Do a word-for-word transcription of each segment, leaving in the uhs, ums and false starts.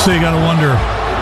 So you got to wonder,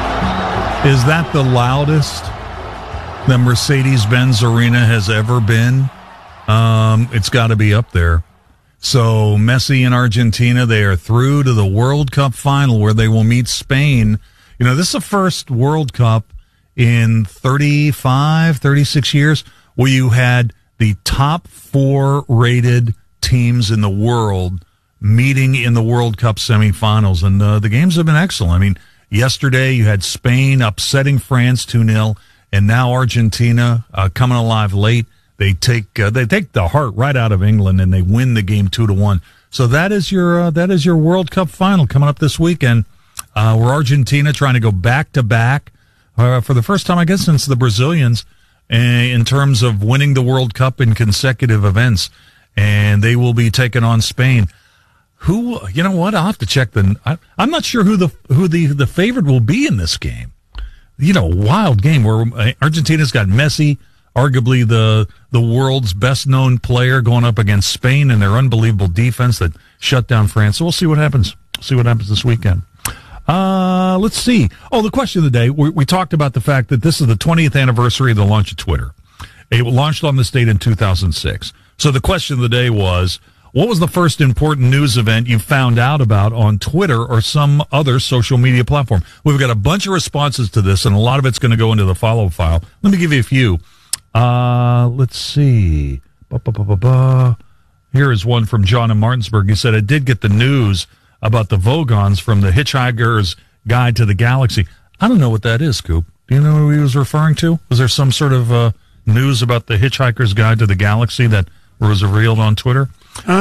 is that the loudest the Mercedes-Benz Arena has ever been? Um, it's got to be up there. So Messi and Argentina, they are through to the World Cup final where they will meet Spain. You know, this is the first World Cup in thirty-five, thirty-six years where you had the top four rated teams in the world meeting in the World Cup semifinals. And uh, the games have been excellent. I mean, yesterday you had Spain upsetting France two nil, and now Argentina uh, coming alive late. They take uh, they take the heart right out of England, and they win the game two to one. So that is your uh, that is your World Cup final coming up this weekend. Uh, where Argentina trying to go back to back uh, for the first time, I guess, since the Brazilians, uh, in terms of winning the World Cup in consecutive events, and they will be taking on Spain. Who, you know what? I'll have to check the. I, I'm not sure who the who the the favorite will be in this game. You know, wild game where Argentina's got Messi, arguably the the world's best known player, going up against Spain and their unbelievable defense that shut down France. So we'll see what happens. See what happens this weekend. Uh, let's see. Oh, the question of the day. We, we talked about the fact that this is the twentieth anniversary of the launch of Twitter. It launched on this date in two thousand six. So the question of the day was, what was the first important news event you found out about on Twitter or some other social media platform? We've got a bunch of responses to this, and a lot of it's going to go into the follow file. Let me give you a few. Uh, let's see. Ba, ba, ba, ba, ba. Here is one from John in Martinsburg. He said, I did get the news about the Vogons from the Hitchhiker's Guide to the Galaxy. I don't know what that is, Coop. Do you know who he was referring to? Was there some sort of uh, news about the Hitchhiker's Guide to the Galaxy that was revealed on Twitter?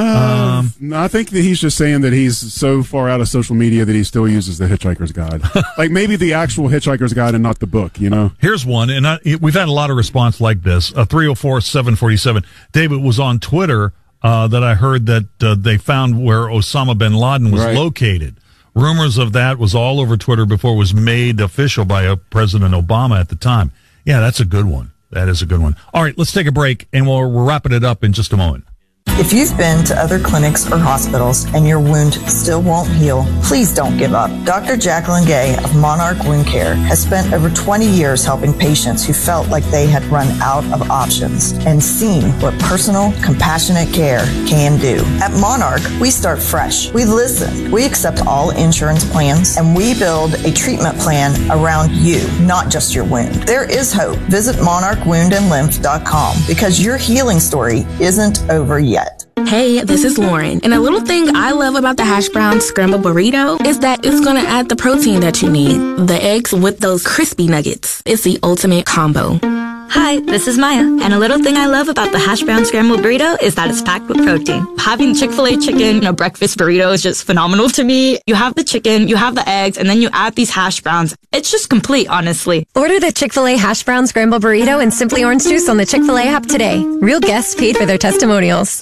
Uh, um, I think that he's just saying that he's so far out of social media that he still uses the Hitchhiker's Guide. Like maybe the actual Hitchhiker's Guide and not the book, you know? Here's one, and I, we've had a lot of response like this. Uh, three oh four, seven forty-seven. David, was on Twitter uh, that I heard that uh, they found where Osama bin Laden was right. located. Rumors of that was all over Twitter before it was made official by uh, President Obama at the time. Yeah, that's a good one. That is a good one. All right, let's take a break, and we'll, we're wrapping it up in just a moment. If you've been to other clinics or hospitals and your wound still won't heal, please don't give up. Doctor Jacqueline Gay of Monarch Wound Care has spent over twenty years helping patients who felt like they had run out of options and seen what personal, compassionate care can do. At Monarch, we start fresh. We listen. We accept all insurance plans, and we build a treatment plan around you, not just your wound. There is hope. Visit monarch wound and lymph dot com because your healing story isn't over yet. Hey, this is Lauren, and a little thing I love about the hash brown scrambled burrito is that it's gonna add the protein that you need. The eggs with those crispy nuggets. It's the ultimate combo. Hi, this is Maya, and a little thing I love about the hash brown scrambled burrito is that it's packed with protein. Having Chick-fil-A chicken in a breakfast burrito is just phenomenal to me. You have the chicken, you have the eggs, and then you add these hash browns. It's just complete, honestly. Order the Chick-fil-A hash brown scrambled burrito and Simply Orange Juice on the Chick-fil-A app today. Real guests paid for their testimonials.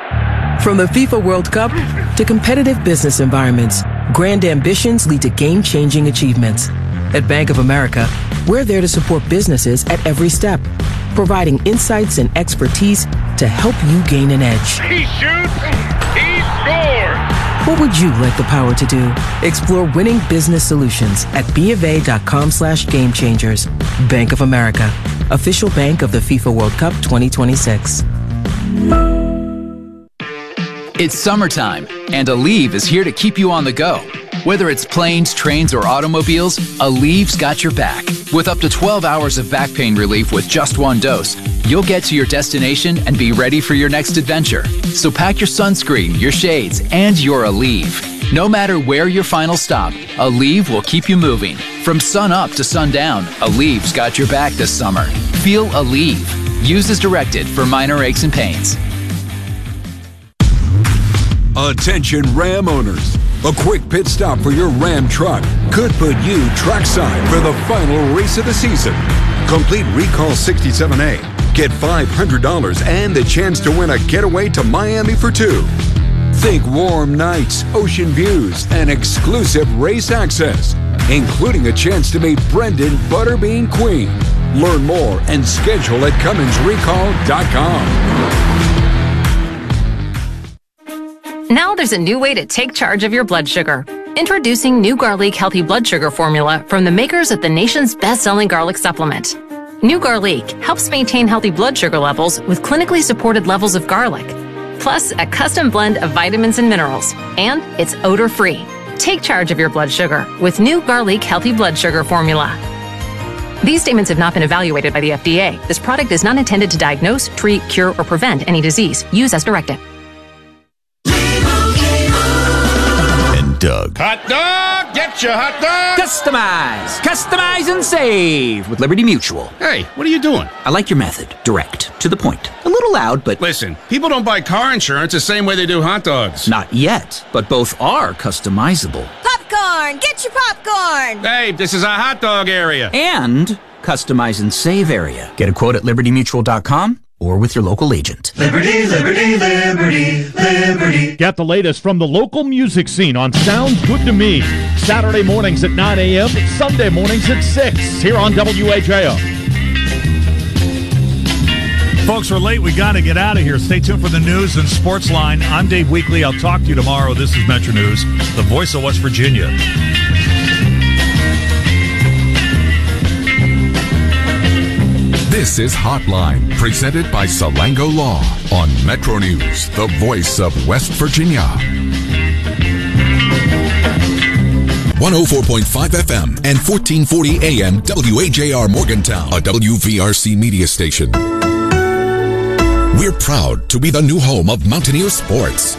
From the FIFA World Cup to competitive business environments, grand ambitions lead to game-changing achievements. At Bank of America, we're there to support businesses at every step, providing insights and expertise to help you gain an edge. He shoots, he scores! What would you like the power to do? Explore winning business solutions at bofa.com slash game changers. Bank of America, official bank of the FIFA World Cup twenty twenty-six. It's summertime, and Aleve is here to keep you on the go. Whether it's planes, trains, or automobiles, Aleve's got your back. With up to twelve hours of back pain relief with just one dose, you'll get to your destination and be ready for your next adventure. So pack your sunscreen, your shades, and your Aleve. No matter where your final stop, Aleve will keep you moving. From sun up to sundown, Aleve's got your back this summer. Feel Aleve. Use as directed for minor aches and pains. Attention Ram owners. A quick pit stop for your Ram truck could put you trackside for the final race of the season. Complete Recall sixty-seven A. Get five hundred dollars and the chance to win a getaway to Miami for two. Think warm nights, ocean views, and exclusive race access, including a chance to meet Brendan Butterbean Queen. Learn more and schedule at Cummins Recall dot com. Now there's a new way to take charge of your blood sugar. Introducing new Garlic Healthy Blood Sugar Formula from the makers of the nation's best-selling garlic supplement. New Garlic helps maintain healthy blood sugar levels with clinically supported levels of garlic, plus a custom blend of vitamins and minerals, and it's odor-free. Take charge of your blood sugar with new Garlic Healthy Blood Sugar Formula. These statements have not been evaluated by the F D A. This product is not intended to diagnose, treat, cure, or prevent any disease. Use as directed. Doug. Hot dog! Get your hot dog! Customize! Customize and save with Liberty Mutual. Hey, what are you doing? I like your method. Direct. To the point. A little loud, but... Listen, people don't buy car insurance the same way they do hot dogs. Not yet, but both are customizable. Popcorn! Get your popcorn! Hey, this is a hot dog area. And customize and save area. Get a quote at liberty mutual dot com or with your local agent. Liberty, liberty, liberty, liberty. Get the latest from the local music scene on Sounds Good to Me. Saturday mornings at nine a.m., Sunday mornings at six, here on W H A O. Folks, we're late. We got to get out of here. Stay tuned for the news and sports line. I'm Dave Weekley. I'll talk to you tomorrow. This is Metro News, the voice of West Virginia. This is Hotline, presented by Salango Law on Metro News, the voice of West Virginia. one oh four point five F M and fourteen forty A M W H A R Morgantown, a W V R C media station. We're proud to be the new home of Mountaineer Sports.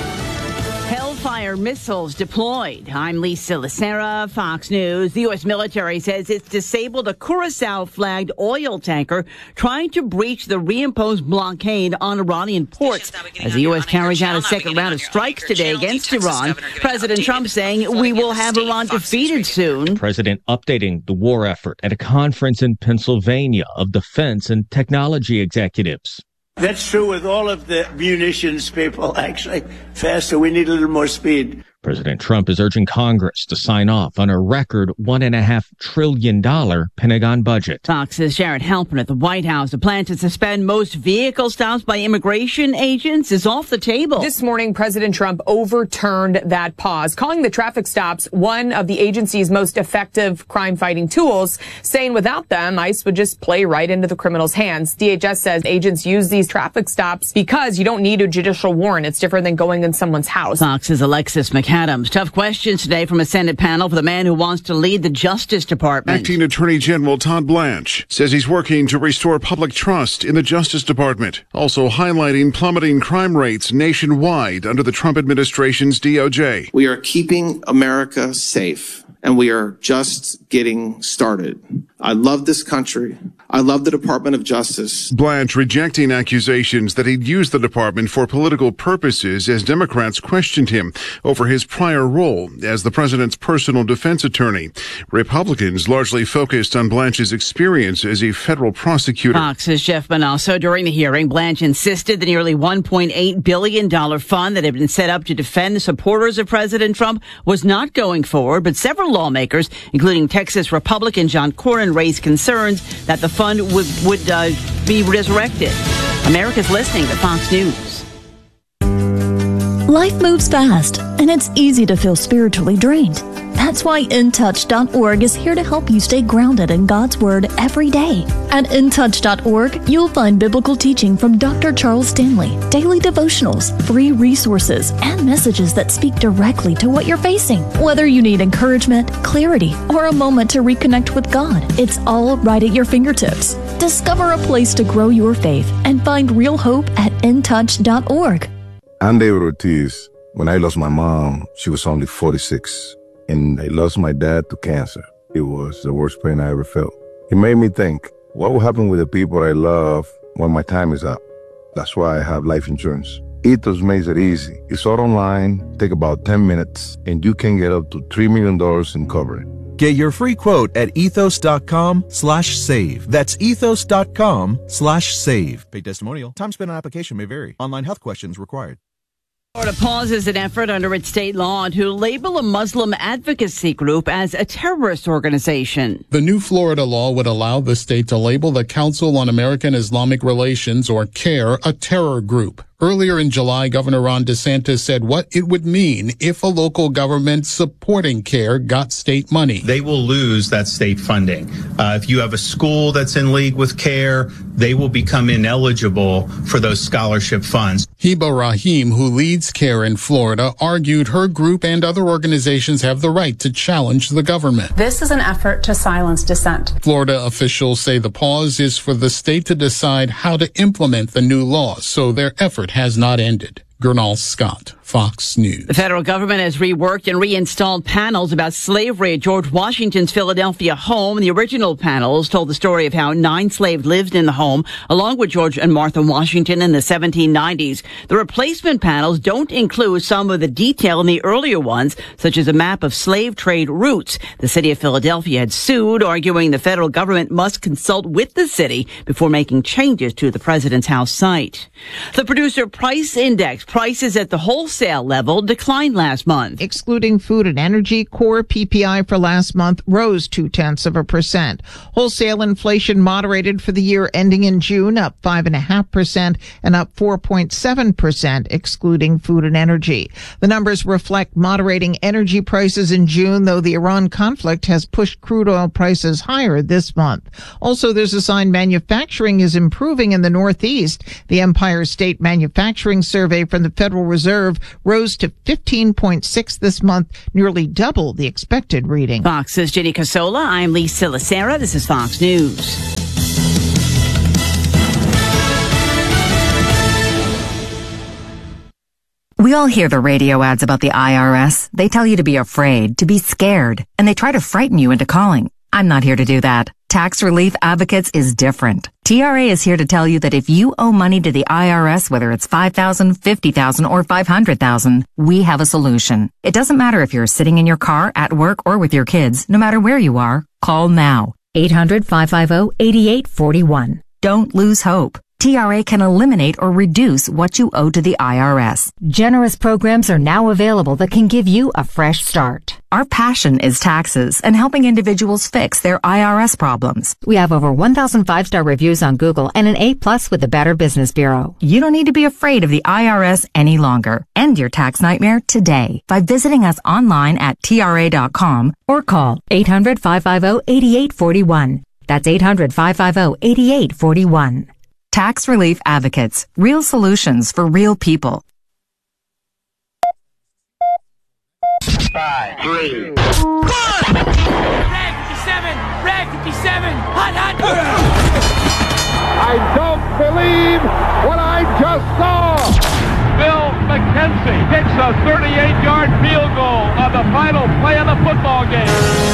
Hellfire missiles deployed. I'm Lisa Lacera, Fox News. The U S military says it's disabled a Curacao-flagged oil tanker trying to breach the reimposed blockade on Iranian ports. As the U S carries out a second round of strikes today against Iran, President Trump saying we will have Iran defeated soon. President updating the war effort at a conference in Pennsylvania of defense and technology executives. That's true with all of the munitions people, actually. Faster, we need a little more speed. President Trump is urging Congress to sign off on a record one point five trillion dollars Pentagon budget. Fox's Jared Halpern at the White House. The plan to suspend most vehicle stops by immigration agents is off the table. This morning, President Trump overturned that pause, calling the traffic stops one of the agency's most effective crime-fighting tools, saying without them, ICE would just play right into the criminals' hands. D H S says agents use these traffic stops because you don't need a judicial warrant. It's different than going in someone's house. Fox's Alexis McAdams. Tough questions today from a Senate panel for the man who wants to lead the Justice Department. Acting Attorney General Todd Blanche says he's working to restore public trust in the Justice Department, also highlighting plummeting crime rates nationwide under the Trump administration's D O J. We are keeping America safe, and we are just getting started. I love this country. I love the Department of Justice. Blanche rejecting accusations that he'd used the department for political purposes as Democrats questioned him over his prior role as the president's personal defense attorney. Republicans largely focused on Blanche's experience as a federal prosecutor. Fox's Jeff Manasso. During the hearing, Blanche insisted the nearly one point eight billion dollars fund that had been set up to defend the supporters of President Trump was not going forward, but several lawmakers, including Texas Republican John Cornyn, raised concerns that the fund would, would uh, be resurrected. America's listening to Fox News. Life moves fast, and it's easy to feel spiritually drained. That's why in touch dot org is here to help you stay grounded in God's Word every day. At in touch dot org, you'll find biblical teaching from Doctor Charles Stanley, daily devotionals, free resources, and messages that speak directly to what you're facing. Whether you need encouragement, clarity, or a moment to reconnect with God, it's all right at your fingertips. Discover a place to grow your faith and find real hope at in touch dot org. I'm David Ortiz. When I lost my mom, she was only forty-six. And I lost my dad to cancer. It was the worst pain I ever felt. It made me think, what will happen with the people I love when my time is up? That's why I have life insurance. Ethos makes it easy. It's all online, take about ten minutes, and you can get up to three million dollars in coverage. Get your free quote at ethos dot com slash save. That's ethos dot com slash save. Paid testimonial. Time spent on application may vary. Online health questions required. Florida pauses an effort under its state law to label a Muslim advocacy group as a terrorist organization. The new Florida law would allow the state to label the Council on American Islamic Relations, or CAIR, a terror group. Earlier in July, Governor Ron DeSantis said what it would mean if a local government supporting CARE got state money. They will lose that state funding. Uh, if you have a school that's in league with CARE, they will become ineligible for those scholarship funds. Heba Rahim, who leads CARE in Florida, argued her group and other organizations have the right to challenge the government. This is an effort to silence dissent. Florida officials say the pause is for the state to decide how to implement the new law, so their effort has not ended. Gernal Scott, Fox News. The federal government has reworked and reinstalled panels about slavery at George Washington's Philadelphia home. The original panels told the story of how nine slaves lived in the home, along with George and Martha Washington in the seventeen nineties. The replacement panels don't include some of the detail in the earlier ones, such as a map of slave trade routes. The city of Philadelphia had sued, arguing the federal government must consult with the city before making changes to the president's house site. The Producer Price Index, prices at the wholesale level, declined last month. Excluding food and energy, core P P I for last month rose two-tenths of a percent. Wholesale inflation moderated for the year ending in June, up five point five percent and up four point seven percent, excluding food and energy. The numbers reflect moderating energy prices in June, though the Iran conflict has pushed crude oil prices higher this month. Also, there's a sign manufacturing is improving in the Northeast. The Empire State Manufacturing Survey from the Federal Reserve rose to fifteen point six this month, nearly double the expected reading. Fox's Jenny Casola. I'm Lisa Lacera. This is Fox News. We all hear the radio ads about the I R S. They tell you to be afraid, to be scared, and they try to frighten you into calling. I'm not here to do that. Tax Relief Advocates is different. T R A is here to tell you that if you owe money to the I R S, whether it's five thousand dollars, fifty thousand dollars, or five hundred thousand dollars, we have a solution. It doesn't matter if you're sitting in your car, at work, or with your kids. No matter where you are, call now. eight hundred, five five zero, eight eight four one. Don't lose hope. T R A can eliminate or reduce what you owe to the I R S. Generous programs are now available that can give you a fresh start. Our passion is taxes and helping individuals fix their I R S problems. We have over one thousand five-star reviews on Google and an A plus with the Better Business Bureau. You don't need to be afraid of the I R S any longer. End your tax nightmare today by visiting us online at T R A dot com or call eight hundred, five five zero, eight eight four one. That's eight hundred, five five zero, eight eight four one. Tax Relief Advocates. Real solutions for real people. Five, three, one! Rag fifty-seven! Rag fifty-seven! Hot, hot! I don't believe what I just saw! Bill McKenzie hits a thirty-eight-yard field goal on the final play of the football game.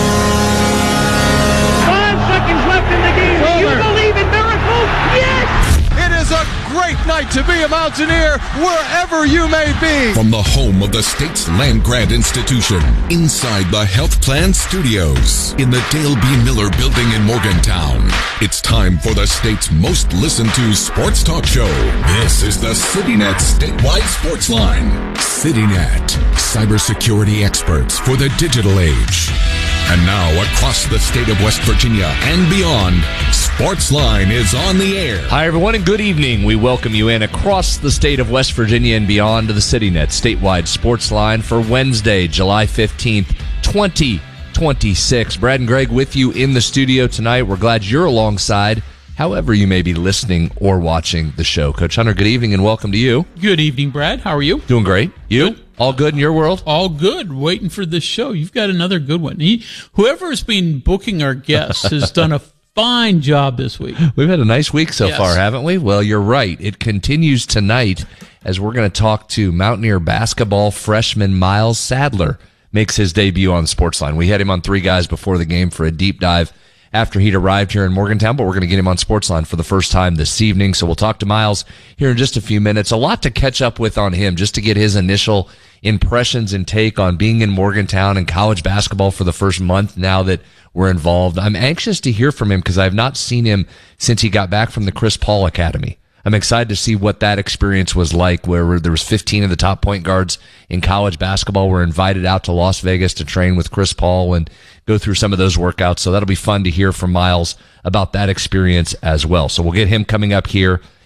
Five seconds left in the game. Do you believe in miracles? Yes! It is a great night to be a Mountaineer wherever you may be. From the home of the state's land grant institution, inside the Health Plan Studios, in the Dale B. Miller Building in Morgantown, it's time for the state's most listened to sports talk show. This is the CityNet Statewide Sports Line. CityNet, cybersecurity experts for the digital age. And now, across the state of West Virginia and beyond, Sportsline is on the air. Hi, everyone, and good evening. We welcome you in across the state of West Virginia and beyond to the CityNet Statewide Sportsline for Wednesday, July fifteenth, twenty twenty-six. Brad and Greg with you in the studio tonight. We're glad you're alongside, however you may be listening or watching the show. Coach Hunter, good evening and welcome to you. Good evening, Brad. How are you? Doing great. You? Good. All good in your world? All good. Waiting for this show. You've got another good one. He, whoever has been booking our guests has done a fine job this week. We've had a nice week so yes. far, haven't we? Well, you're right. It continues tonight as we're going to talk to Mountaineer basketball freshman Miles Sadler. Makes his debut on Sportsline. We had him on Three Guys before the game for a deep dive after he'd arrived here in Morgantown, but we're going to get him on Sportsline for the first time this evening. So we'll talk to Miles here in just a few minutes. A lot to catch up with on him, just to get his initial impressions and take on being in Morgantown and college basketball for the first month now that we're involved. I'm anxious to hear from him because I've not seen him since he got back from the Chris Paul Academy. I'm excited to see what that experience was like, where there was fifteen of the top point guards in college basketball were invited out to Las Vegas to train with Chris Paul and go through some of those workouts. So that'll be fun to hear from Miles about that experience as well. So we'll get him coming up here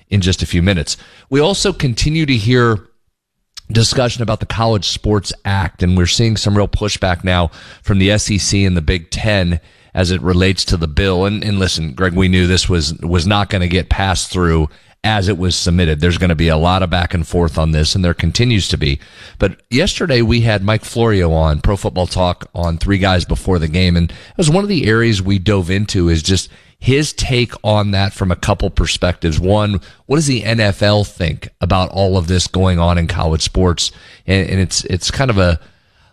in just a few minutes. We also continue to hear discussion about the College Sports Act, and we're seeing some real pushback now from the S E C and the Big Ten as it relates to the bill. And, and listen, Greg, we knew this was was not going to get passed through as it was submitted. There's going to be a lot of back and forth on this, and there continues to be. But yesterday we had Mike Florio on Pro Football Talk on Three Guys Before the Game, and it was one of the areas we dove into is just his take on that from a couple perspectives. One, what does the N F L think about all of this going on in college sports? And, and it's it's kind of a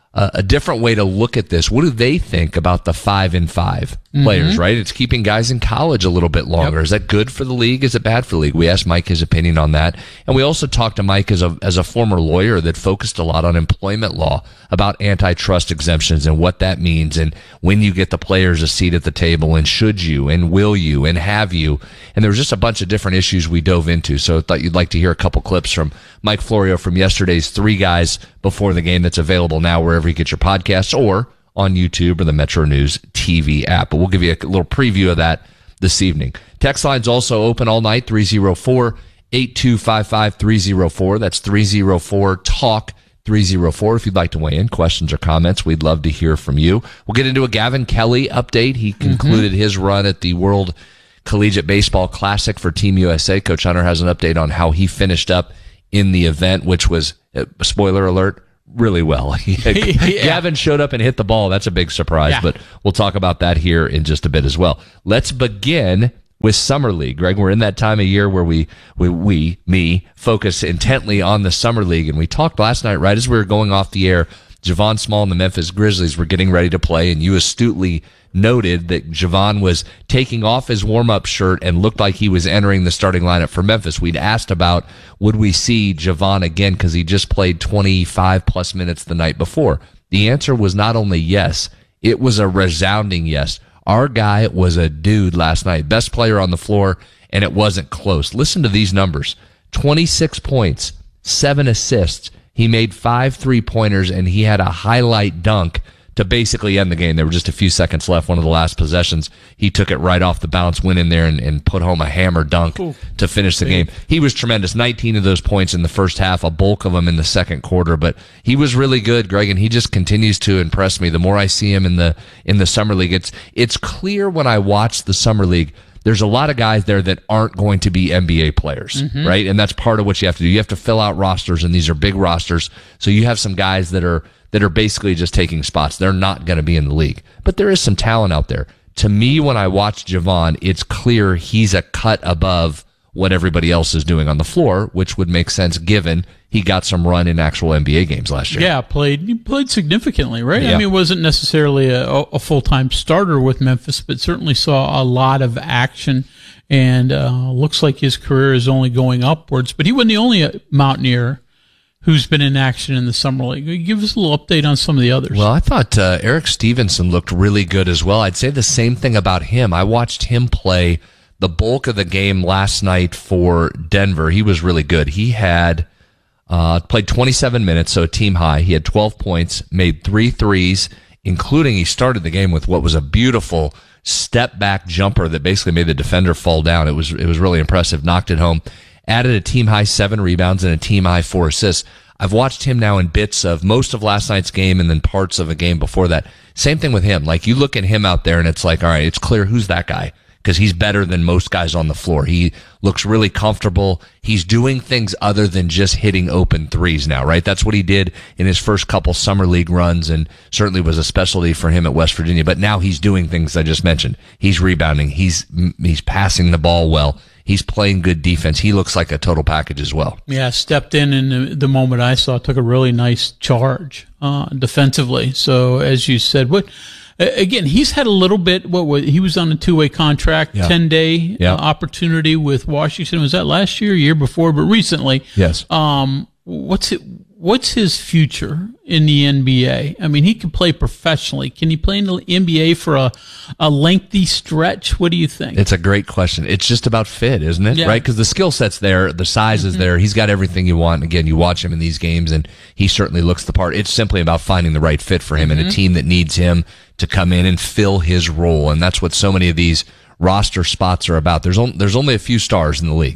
a different way to look at this. What do they think about the five and five mm-hmm. players, right? It's keeping guys in college a little bit longer. Yep. Is that good for the league? Is it bad for the league? We asked Mike his opinion on that. And we also talked to Mike as a, as a former lawyer that focused a lot on employment law about antitrust exemptions and what that means and when you get the players a seat at the table and should you and will you and have you. And there was just a bunch of different issues we dove into. So I thought you'd like to hear a couple clips from Mike Florio from yesterday's Three Guys Before the Game that's available now wherever you get your podcasts or on YouTube or the Metro News T V app. But we'll give you a little preview of that this evening. Text line's also open all night, three oh four, eight two five five, three oh four. That's three oh four, talk three oh four. If you'd like to weigh in, questions or comments, we'd love to hear from you. We'll get into a Gavin Kelly update. He concluded mm-hmm. his run at the World Collegiate Baseball Classic for Team U S A. Coach Hunter has an update on how he finished up in the event, which was, uh, spoiler alert, really well. yeah. Gavin showed up and hit the ball. That's a big surprise, yeah. but we'll talk about that here in just a bit as well. Let's begin with Summer League. Greg, we're in that time of year where we, we, we, me, focus intently on the Summer League. And we talked last night, right as we were going off the air, Javon Small and the Memphis Grizzlies were getting ready to play, and you astutely noted that Javon was taking off his warm-up shirt and looked like he was entering the starting lineup for Memphis. We'd asked about, would we see Javon again because he just played twenty-five plus minutes the night before. The answer was not only yes, it was a resounding yes. Our guy was a dude last night, best player on the floor, and it wasn't close. Listen to these numbers. twenty-six points, seven assists. He made five three-pointers, and he had a highlight dunk to basically end the game. There were just a few seconds left, one of the last possessions. He took it right off the bounce, went in there and, and put home a hammer dunk Ooh, to finish the game. He was tremendous. nineteen of those points in the first half, a bulk of them in the second quarter, but he was really good, Greg, and he just continues to impress me. The more I see him in the in the Summer League, it's it's clear when I watch the Summer League, there's a lot of guys there that aren't going to be N B A players, mm-hmm. right? And that's part of what you have to do. You have to fill out rosters, and these are big rosters. So you have some guys that are that are basically just taking spots. They're not going to be in the league. But there is some talent out there. To me, when I watch Javon, it's clear he's a cut above what everybody else is doing on the floor, which would make sense given he got some run in actual N B A games last year. Yeah, played he played significantly, right? Yeah. I mean, wasn't necessarily a, a full-time starter with Memphis, but certainly saw a lot of action, and uh, looks like his career is only going upwards. But he wasn't the only Mountaineer who's been in action in the Summer League. Give us a little update on some of the others. Well, I thought uh, Eric Stevenson looked really good as well. I'd say the same thing about him. I watched him play the bulk of the game last night for Denver. He was really good. He had uh, played twenty-seven minutes, so a team high. He had twelve points, made three threes, including he started the game with what was a beautiful step back jumper that basically made the defender fall down. It was it was really impressive. Knocked it home. Added a team high seven rebounds and a team high four assists. I've watched him now in bits of most of last night's game and then parts of a game before that. Same thing with him. Like, you look at him out there and it's like, all right, it's clear who's that guy, because he's better than most guys on the floor. He looks really comfortable. He's doing things other than just hitting open threes now, right? That's what he did in his first couple Summer League runs, and certainly was a specialty for him at West Virginia. But now he's doing things I just mentioned. He's rebounding. He's he's passing the ball well. He's playing good defense. He looks like a total package as well. Yeah, stepped in in the, the moment I saw, took a really nice charge uh, defensively. So, as you said, what again, he's had a little bit, what was, he was on a two-way contract, yeah. ten-day yeah. uh, opportunity with Washington. Was that last year, year before? But recently. Yes. Um, what's it? What's his future in the N B A? I mean, he can play professionally. Can he play in the N B A for a, a lengthy stretch? What do you think? It's a great question. It's just about fit, isn't it? Yeah. Right? Because the skill set's there. The size mm-hmm. is there. He's got everything you want. And again, you watch him in these games, and he certainly looks the part. It's simply about finding the right fit for him mm-hmm. and a team that needs him to come in and fill his role. And that's what so many of these roster spots are about. There's, on, there's only a few stars in the league. Yeah.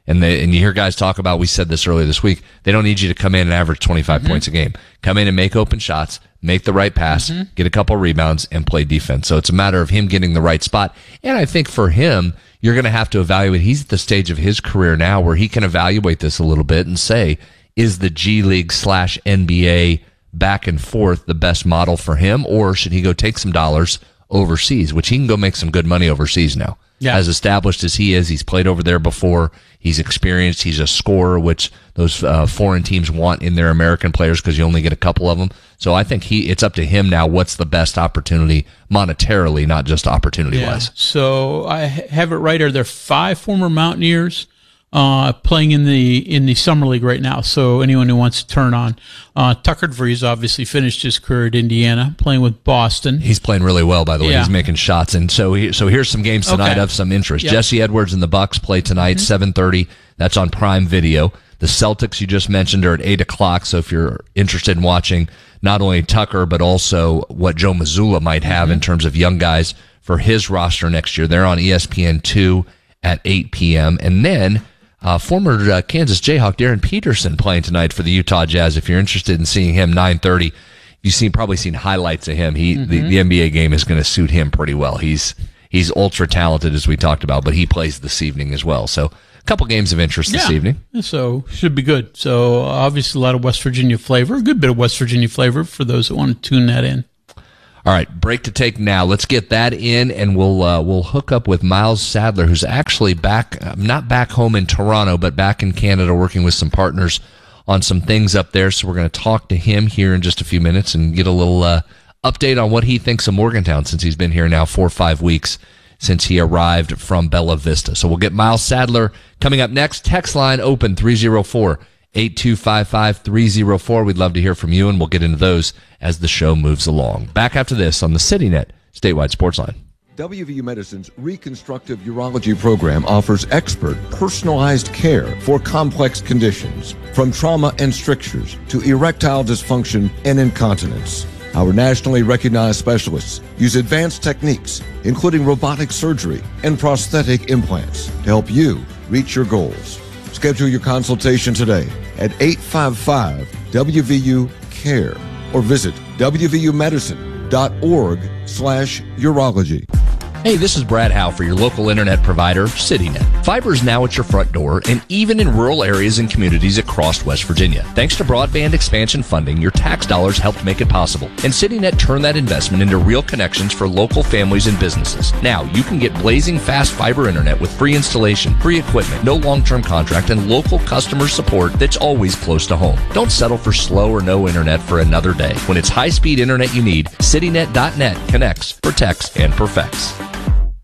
And they, and you hear guys talk about, we said this earlier this week, they don't need you to come in and average twenty-five mm-hmm. points a game. Come in and make open shots, make the right pass, mm-hmm. get a couple rebounds, and play defense. So it's a matter of him getting the right spot. And I think for him, you're going to have to evaluate. He's at the stage of his career now where he can evaluate this a little bit and say, is the G League slash N B A back and forth the best model for him, or should he go take some dollars overseas, which he can go make some good money overseas now. Yeah. As established as he is, he's played over there before. He's experienced. He's a scorer, which those uh, foreign teams want in their American players because you only get a couple of them. So I think he it's up to him now what's the best opportunity monetarily, not just opportunity-wise. Yeah. So I have it right here. There are five former Mountaineers uh, playing in the in the Summer League right now. So anyone who wants to turn on. Uh, Tucker DeVries obviously finished his career at Indiana, playing with Boston. He's playing really well, by the way. Yeah. He's making shots. And so he, so here's some games tonight Okay. of some interest. Yep. Jesse Edwards and the Bucks play tonight, Mm-hmm. seven thirty. That's on Prime Video. The Celtics you just mentioned are at eight o'clock. So if you're interested in watching not only Tucker, but also what Joe Mazzulla might have Mm-hmm. in terms of young guys for his roster next year, they're on E S P N two at eight p.m. And then Uh, former uh, Kansas Jayhawk Darren Peterson playing tonight for the Utah Jazz. If you're interested in seeing him, nine thirty. You've seen probably seen highlights of him. He mm-hmm. the, the N B A game is going to suit him pretty well. He's he's ultra talented, as we talked about, but he plays this evening as well. So a couple games of interest this yeah. evening. So should be good. So obviously a lot of West Virginia flavor, a good bit of West Virginia flavor for those that want to tune that in. All right, break to take now. Let's get that in, and we'll uh, we'll hook up with Miles Sadler, who's actually back, uh, not back home in Toronto, but back in Canada, working with some partners on some things up there. So we're going to talk to him here in just a few minutes and get a little uh, update on what he thinks of Morgantown, since he's been here now four or five weeks since he arrived from Bella Vista. So we'll get Miles Sadler coming up next. Text line open three oh four, eight two five five, three oh four. We'd love to hear from you, and we'll get into those as the show moves along. Back after this on the CityNet Statewide Sports Line. W V U Medicine's Reconstructive Urology program offers expert, personalized care for complex conditions, from trauma and strictures to erectile dysfunction and incontinence. Our nationally recognized specialists use advanced techniques, including robotic surgery and prosthetic implants, to help you reach your goals. Schedule your consultation today at eight five five W V U care or visit W V U medicine dot org slash urology. Hey, this is Brad Howe for your local internet provider, CityNet. Fiber is now at your front door, and even in rural areas and communities across West Virginia. Thanks to broadband expansion funding, your tax dollars helped make it possible, and CityNet turned that investment into real connections for local families and businesses. Now, you can get blazing fast fiber internet with free installation, free equipment, no long-term contract, and local customer support that's always close to home. Don't settle for slow or no internet for another day. When it's high-speed internet you need, CityNet dot net connects, protects, and perfects.